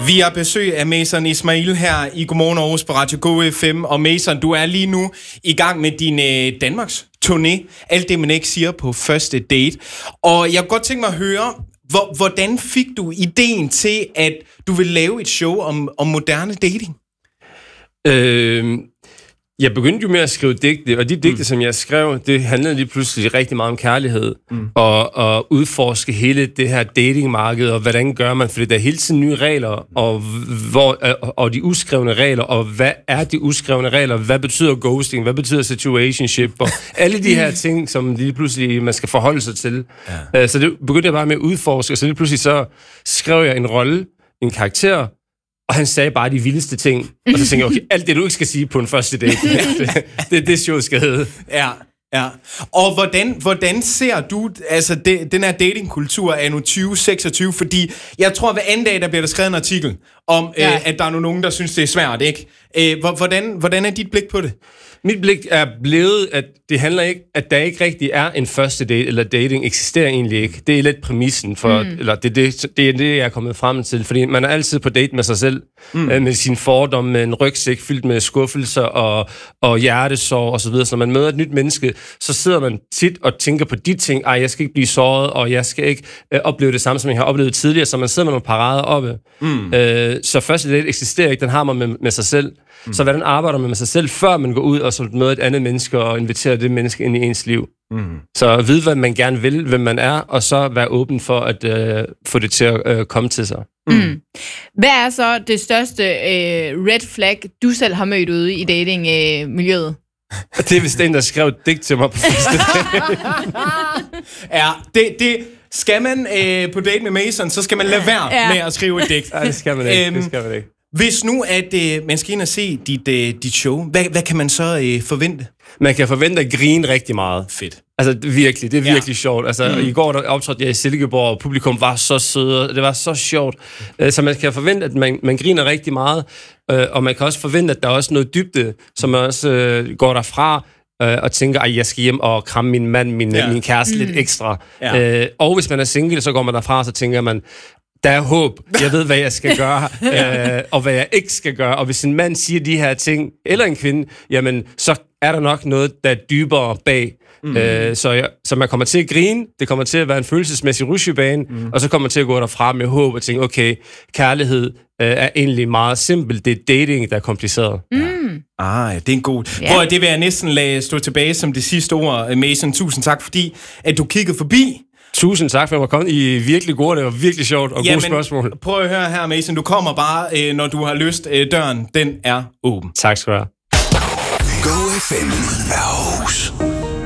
Vi har besøg af Mason Ismail her i Godmorgen Aarhus på Radio GoFM. Og Mason, du er lige nu i gang med din Danmarks turné. Alt det, man ikke siger på første date. Og jeg kunne godt tænke mig at høre, hvordan fik du ideen til, at du vil lave et show om moderne dating? Jeg begyndte jo med at skrive digte, og de digte, som jeg skrev, det handlede lige pludselig rigtig meget om kærlighed, og udforske hele det her datingmarked, og hvordan gør man, fordi der er hele tiden nye regler, og de uskrevne regler, og hvad er de uskrevne regler, hvad betyder ghosting, hvad betyder situationship, og alle de her ting, som lige pludselig man skal forholde sig til. Ja. Så det begyndte jeg bare med at udforske, og så lige pludselig så skrev jeg en rolle, en karakter, og han sagde bare de vildeste ting. Og så tænkte jeg, okay, alt det, du ikke skal sige på en første date, det showet skal hedde. Ja. Og hvordan ser du altså den her datingkultur anno 2026? Fordi jeg tror, hver anden dag, der bliver der skrevet en artikel om, at der er nogen, der synes, det er svært, ikke? Hvordan er dit blik på det? Mit blik er blevet, at det handler ikke, at der ikke rigtig er en første date, eller dating eksisterer egentlig ikke. Det er lidt præmissen for, eller det er det, jeg er kommet frem til, fordi man er altid på date med sig selv, med sine fordomme, med en rygsæk fyldt med skuffelser og hjertesorg og så videre. Så når man møder et nyt menneske, så sidder man tit og tænker på de ting, jeg skal ikke blive såret, og jeg skal ikke opleve det samme, som jeg har oplevet tidligere, så man sidder med nogle parader oppe. Så første date eksisterer ikke, den har man med sig selv. Så hvordan arbejder man med sig selv, før man går ud og så møder et andet menneske og inviterer det menneske ind i ens liv? Så vide, hvad man gerne vil, hvem man er, og så være åben for at få det til at komme til sig. Hvad er så det største red flag, du selv har mødt ude i datingmiljøet? Det er vist en, der skrev et digt til mig på første Ja, det skal man på date med Mason, så skal man lade være med at skrive et digt. Nej, det skal man ikke. Hvis nu, at man skal ind og se dit show, hvad kan man så forvente? Man kan forvente at grine rigtig meget. Fedt. Altså, det er virkelig sjovt. Altså, i går der optrådte jeg i Silkeborg, og publikum var så søde, det var så sjovt. Så man kan forvente, at man griner rigtig meget, og man kan også forvente, at der er også noget dybde, som man også går derfra, og tænker, at jeg skal hjem og kramme min mand, min kæreste lidt ekstra. Ja. Og hvis man er single, så går man derfra, og så tænker man, der er håb. Jeg ved, hvad jeg skal gøre, og hvad jeg ikke skal gøre. Og hvis en mand siger de her ting, eller en kvinde, jamen, så er der nok noget, der er dybere bag. Så man kommer til at grine, det kommer til at være en følelsesmæssig rutsjebane, og så kommer man til at gå derfra med håb og tænke, okay, kærlighed er egentlig meget simpelt. Det er dating, der er kompliceret. Det er en god... Prøv, det vil jeg næsten lade stå tilbage som det sidste ord, Mason. Tusind tak, fordi at du kiggede forbi. Tusind tak for at komme. I virkelig gode, det var virkelig sjovt og gode spørgsmål. Prøv at høre her, Mason. Du kommer bare, når du har lyst. Døren, den er åben. Tak skal du have. GoFM Aarhus.